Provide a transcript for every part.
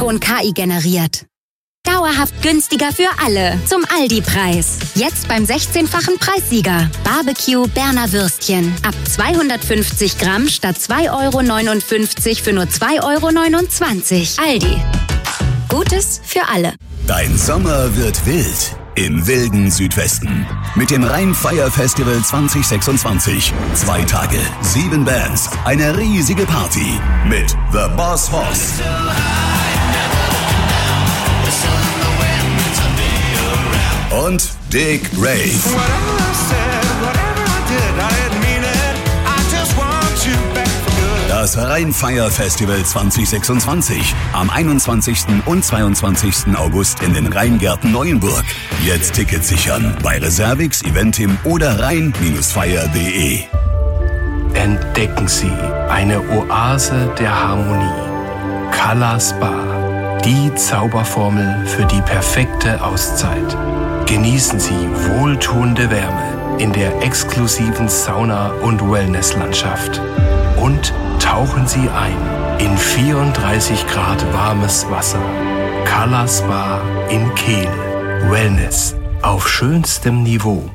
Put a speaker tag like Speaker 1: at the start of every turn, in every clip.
Speaker 1: schon KI generiert. Dauerhaft günstiger für alle. Zum Aldi-Preis. Jetzt beim 16-fachen Preissieger. Barbecue Berner Würstchen. Ab 250 Gramm statt 2,59 € für nur 2,29 €. Aldi. Gutes für alle.
Speaker 2: Dein Sommer wird wild. Im wilden Südwesten. Mit dem Rheinfire-Festival 2026. 2 Tage, 7 Bands, eine riesige Party. Mit The Boss Hoss. Und Dick Rave. Das Rheinfire-Festival 2026. Am 21. und 22. August in den Rheingärten Neuenburg. Jetzt Tickets sichern bei Reservix, Eventim oder rhein-fire.de.
Speaker 3: Entdecken Sie eine Oase der Harmonie. Color Spa. Die Zauberformel für die perfekte Auszeit. Genießen Sie wohltuende Wärme in der exklusiven Sauna- und Wellnesslandschaft. Und tauchen Sie ein in 34 Grad warmes Wasser. Color Spa in Kehl. Wellness auf schönstem Niveau.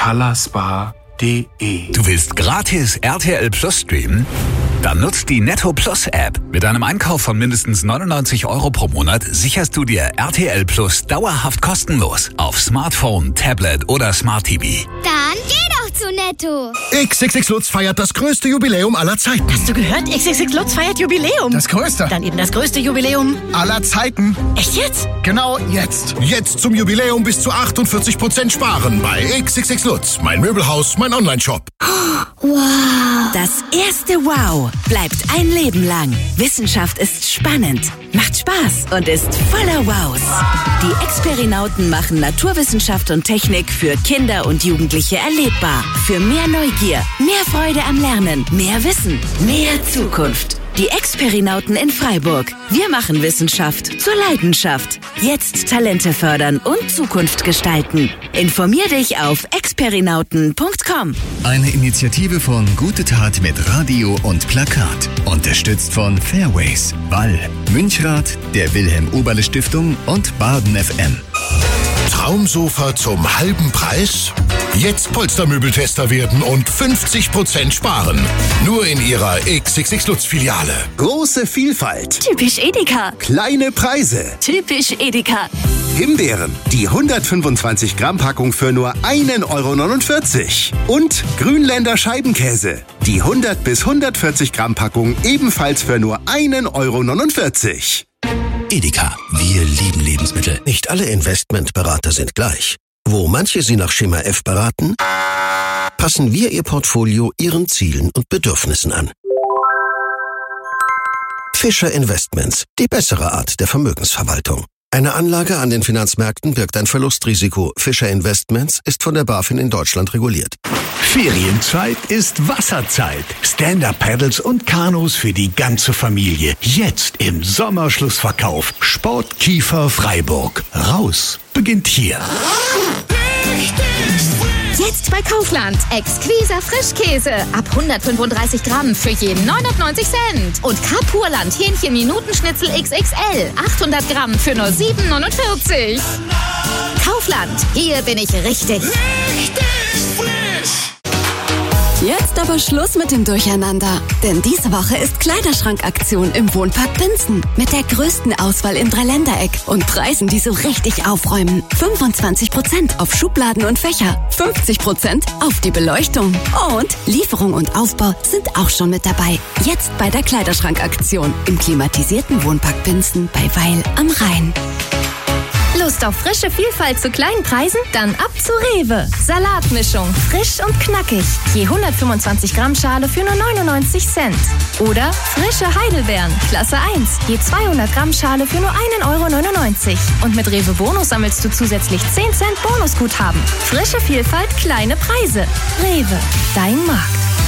Speaker 3: colorspa.de.
Speaker 4: Du willst gratis RTL Plus streamen? Dann nutzt die Netto Plus App. Mit einem Einkauf von mindestens 99 € pro Monat sicherst du dir RTL Plus dauerhaft kostenlos auf Smartphone, Tablet oder Smart TV.
Speaker 5: Dann geh doch zu Netto.
Speaker 6: XXX Lutz feiert das größte Jubiläum aller Zeiten.
Speaker 7: Hast du gehört? XXX Lutz feiert Jubiläum.
Speaker 6: Das größte.
Speaker 7: Dann eben das größte Jubiläum
Speaker 6: Aller Zeiten.
Speaker 7: Echt jetzt?
Speaker 6: Genau jetzt. Jetzt zum Jubiläum bis zu 48% sparen bei XXX Lutz. Mein Möbelhaus, mein Onlineshop.
Speaker 7: Wow.
Speaker 8: Das erste Wow bleibt ein Leben lang. Wissenschaft ist spannend, macht Spaß und ist voller Wows. Die Experinauten machen Naturwissenschaft und Technik für Kinder und Jugendliche erlebbar. Für mehr Neugier, mehr Freude am Lernen, mehr Wissen, mehr Zukunft. Die Experinauten in Freiburg. Wir machen Wissenschaft zur Leidenschaft. Jetzt Talente fördern und Zukunft gestalten. Informier dich auf experinauten.com.
Speaker 9: Eine Initiative von Gute Tat mit Radio und Plakat. Unterstützt von Fairways, Wall, Münchrath, der Wilhelm-Oberle-Stiftung und Baden FM.
Speaker 6: Traumsofa zum halben Preis? Jetzt Polstermöbeltester werden und 50% sparen. Nur in ihrer XXX Lutz Filiale.
Speaker 10: Große Vielfalt.
Speaker 8: Typisch Edeka.
Speaker 10: Kleine Preise.
Speaker 8: Typisch Edeka.
Speaker 10: Himbeeren, die 125 Gramm Packung für nur 1,49 €. Und Grünländer Scheibenkäse, die 100 bis 140 Gramm Packung ebenfalls für nur 1,49 €.
Speaker 11: Edeka, wir lieben Lebensmittel. Nicht alle Investmentberater sind gleich. Wo manche Sie nach Schema F beraten, passen wir Ihr Portfolio Ihren Zielen und Bedürfnissen an. Fischer Investments, die bessere Art der Vermögensverwaltung. Eine Anlage an den Finanzmärkten birgt ein Verlustrisiko. Fischer Investments ist von der BaFin in Deutschland reguliert.
Speaker 12: Ferienzeit ist Wasserzeit. Stand-Up-Paddles und Kanus für die ganze Familie. Jetzt im Sommerschlussverkauf. Sportkiefer Freiburg. Raus beginnt hier.
Speaker 13: Jetzt bei Kaufland. Exquiser Frischkäse. Ab 135 Gramm für je 99 Cent. Und Kapurland Hähnchen-Minutenschnitzel XXL. 800 Gramm für nur 7,49 €. Kaufland. Hier bin ich richtig.
Speaker 14: Jetzt aber Schluss mit dem Durcheinander. Denn diese Woche ist Kleiderschrankaktion im Wohnpark Binzen. Mit der größten Auswahl im Dreiländereck und Preisen, die so richtig aufräumen. 25% auf Schubladen und Fächer. 50% auf die Beleuchtung. Und Lieferung und Aufbau sind auch schon mit dabei. Jetzt bei der Kleiderschrankaktion im klimatisierten Wohnpark Binzen bei Weil am Rhein.
Speaker 13: Lust auf frische Vielfalt zu kleinen Preisen? Dann ab zu Rewe. Salatmischung, frisch und knackig. Je 125 Gramm Schale für nur 99 Cent. Oder frische Heidelbeeren, Klasse 1. Je 200 Gramm Schale für nur 1,99 €. Und mit Rewe Bonus sammelst du zusätzlich 10 Cent Bonusguthaben. Frische Vielfalt, kleine Preise. Rewe, dein Markt.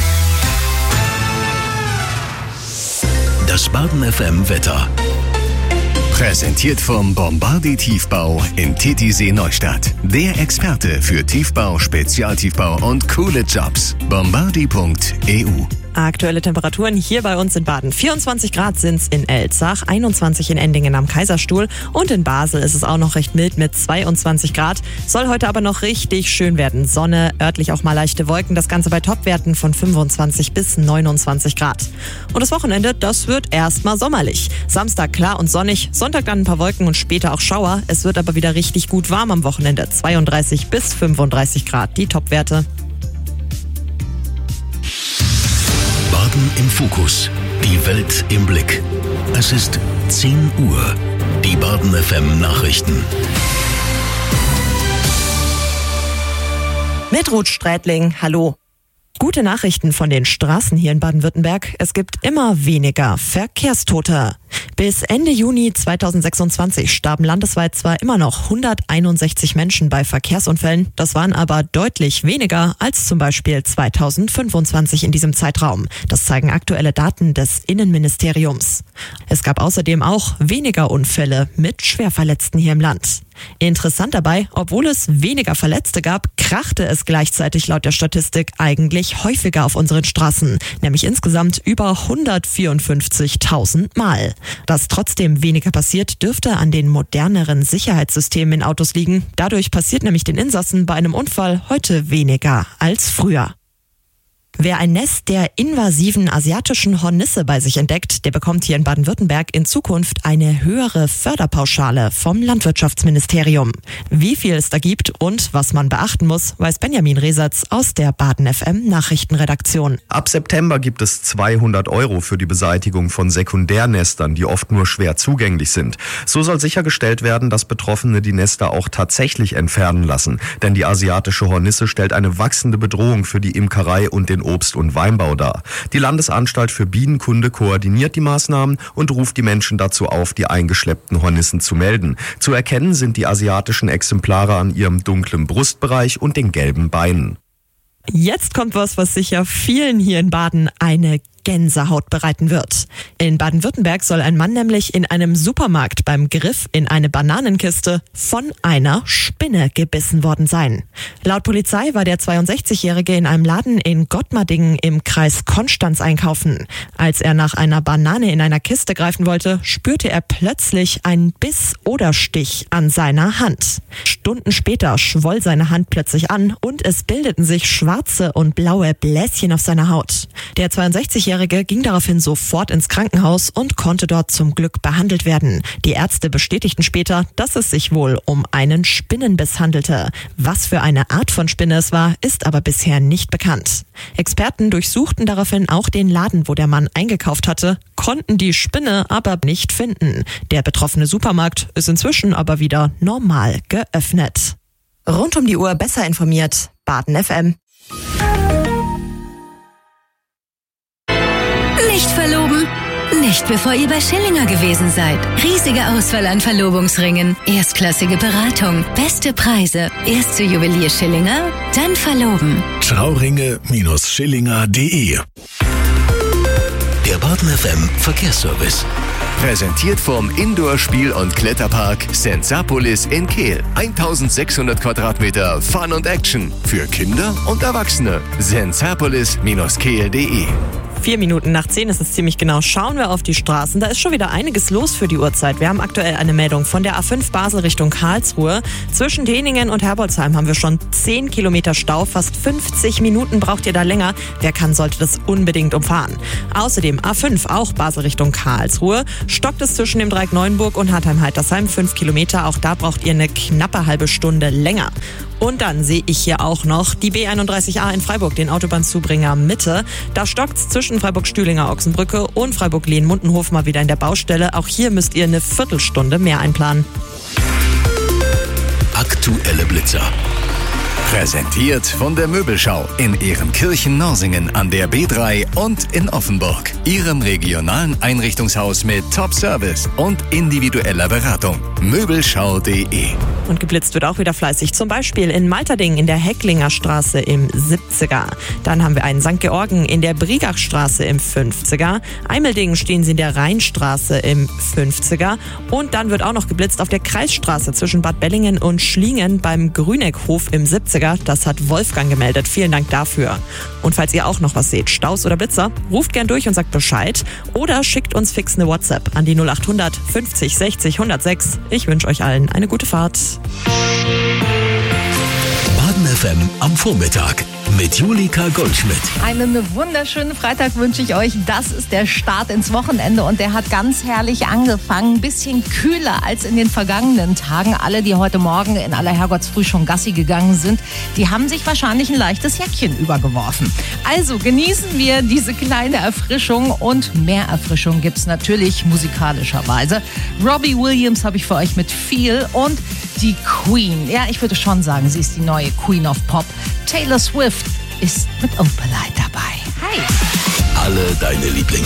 Speaker 9: Das Baden FM Wetter. Präsentiert vom Bombardi Tiefbau in Titisee Neustadt. Der Experte für Tiefbau, Spezialtiefbau und coole Jobs. Bombardi.eu.
Speaker 15: Aktuelle Temperaturen hier bei uns in Baden. 24 Grad sind's in Elzach, 21 in Endingen am Kaiserstuhl und in Basel ist es auch noch recht mild mit 22 Grad. Soll heute aber noch richtig schön werden. Sonne, örtlich auch mal leichte Wolken, das Ganze bei Topwerten von 25 bis 29 Grad. Und das Wochenende, das wird erstmal sommerlich. Samstag klar und sonnig, Sonntag dann ein paar Wolken und später auch Schauer. Es wird aber wieder richtig gut warm am Wochenende. 32 bis 35 Grad, die Topwerte.
Speaker 16: Baden im Fokus. Die Welt im Blick. Es ist 10 Uhr. Die Baden FM Nachrichten.
Speaker 15: Mit Ruth Strätling, hallo. Gute Nachrichten von den Straßen hier in Baden-Württemberg. Es gibt immer weniger Verkehrstote. Bis Ende Juni 2026 starben landesweit zwar immer noch 161 Menschen bei Verkehrsunfällen, das waren aber deutlich weniger als zum Beispiel 2025 in diesem Zeitraum. Das zeigen aktuelle Daten des Innenministeriums. Es gab außerdem auch weniger Unfälle mit Schwerverletzten hier im Land. Interessant dabei, obwohl es weniger Verletzte gab, krachte es gleichzeitig laut der Statistik eigentlich häufiger auf unseren Straßen, nämlich insgesamt über 154.000 Mal. Dass trotzdem weniger passiert, dürfte an den moderneren Sicherheitssystemen in Autos liegen. Dadurch passiert nämlich den Insassen bei einem Unfall heute weniger als früher. Wer ein Nest der invasiven asiatischen Hornisse bei sich entdeckt, der bekommt hier in Baden-Württemberg in Zukunft eine höhere Förderpauschale vom Landwirtschaftsministerium. Wie viel es da gibt und was man beachten muss, weiß Benjamin Resatz aus der Baden FM Nachrichtenredaktion.
Speaker 17: Ab September gibt es 200 € für die Beseitigung von Sekundärnestern, die oft nur schwer zugänglich sind. So soll sichergestellt werden, dass Betroffene die Nester auch tatsächlich entfernen lassen. Denn die asiatische Hornisse stellt eine wachsende Bedrohung für die Imkerei und den Obst- und Weinbau dar. Die Landesanstalt für Bienenkunde koordiniert die Maßnahmen und ruft die Menschen dazu auf, die eingeschleppten Hornissen zu melden. Zu erkennen sind die asiatischen Exemplare an ihrem dunklen Brustbereich und den gelben Beinen.
Speaker 15: Jetzt kommt was sicher vielen hier in Baden eine Gänsehaut bereiten wird. In Baden-Württemberg soll ein Mann nämlich in einem Supermarkt beim Griff in eine Bananenkiste von einer Spinne gebissen worden sein. Laut Polizei war der 62-Jährige in einem Laden in Gottmardingen im Kreis Konstanz einkaufen. Als er nach einer Banane in einer Kiste greifen wollte, spürte er plötzlich einen Biss oder Stich an seiner Hand. Stunden später schwoll seine Hand plötzlich an und es bildeten sich schwarze und blaue Bläschen auf seiner Haut. Der 62-Jährige ging daraufhin sofort ins Krankenhaus und konnte dort zum Glück behandelt werden. Die Ärzte bestätigten später, dass es sich wohl um einen Spinnenbiss handelte. Was für eine Art von Spinne es war, ist aber bisher nicht bekannt. Experten durchsuchten daraufhin auch den Laden, wo der Mann eingekauft hatte, konnten die Spinne aber nicht finden. Der betroffene Supermarkt ist inzwischen aber wieder normal geöffnet. Rund um die Uhr besser informiert, Baden FM.
Speaker 1: Nicht verloben? Nicht bevor ihr bei Schillinger gewesen seid. Riesige Auswahl an Verlobungsringen, erstklassige Beratung, beste Preise. Erst zu Juwelier Schillinger, dann verloben.
Speaker 12: Trauringe-Schillinger.de.
Speaker 16: Der Baden FM Verkehrsservice.
Speaker 9: Präsentiert vom Indoor-Spiel- und Kletterpark Sensapolis in Kehl. 1600 Quadratmeter Fun und Action für Kinder und Erwachsene. Sensapolis-kehl.de.
Speaker 15: 4 Minuten nach 10 ist es ziemlich genau. Schauen wir auf die Straßen. Da ist schon wieder einiges los für die Uhrzeit. Wir haben aktuell eine Meldung von der A5 Basel Richtung Karlsruhe. Zwischen Deningen und Herbolzheim haben wir schon 10 Kilometer Stau. Fast 50 Minuten braucht ihr da länger. Wer kann, sollte das unbedingt umfahren. Außerdem A5 auch Basel Richtung Karlsruhe. Stockt es zwischen dem Dreieck Neuenburg und Hartheim-Heitersheim 5 Kilometer. Auch da braucht ihr eine knappe halbe Stunde länger. Und dann sehe ich hier auch noch die B31A in Freiburg, den Autobahnzubringer Mitte. Da stockt's zwischen Freiburg-Stühlinger-Ochsenbrücke und Freiburg-Lehn-Mundenhof mal wieder in der Baustelle. Auch hier müsst ihr eine Viertelstunde mehr einplanen.
Speaker 16: Aktuelle Blitzer.
Speaker 9: Präsentiert von der Möbelschau in Ehrenkirchen-Norsingen an der B3 und in Offenburg. Ihrem regionalen Einrichtungshaus mit Top-Service und individueller Beratung. Möbelschau.de
Speaker 15: Und geblitzt wird auch wieder fleißig. Zum Beispiel in Malterding in der Hecklinger Straße im 70er. Dann haben wir einen St. Georgen in der Briegachstraße im 50er. Eimeldingen stehen sie in der Rheinstraße im 50er. Und dann wird auch noch geblitzt auf der Kreisstraße zwischen Bad Bellingen und Schlingen beim Grüneckhof im 70er. Das hat Wolfgang gemeldet. Vielen Dank dafür. Und falls ihr auch noch was seht, Staus oder Blitzer, ruft gern durch und sagt Bescheid. Oder schickt uns fix eine WhatsApp an die 0800 50 60 106. Ich wünsche euch allen eine gute Fahrt.
Speaker 16: Baden FM am Vormittag mit Julika Goldschmidt.
Speaker 18: Einen wunderschönen Freitag wünsche ich euch. Das ist der Start ins Wochenende und der hat ganz herrlich angefangen. Ein bisschen kühler als in den vergangenen Tagen. Alle, die heute Morgen in aller Herrgottsfrüh schon Gassi gegangen sind, die haben sich wahrscheinlich ein leichtes Jäckchen übergeworfen. Also genießen wir diese kleine Erfrischung und mehr Erfrischung gibt's natürlich musikalischerweise. Robbie Williams habe ich für euch mit Feel und die Queen. Ja, ich würde schon sagen, sie ist die neue Queen of Pop. Taylor Swift ist mit Opalite dabei. Hi!
Speaker 16: Alle deine Lieblings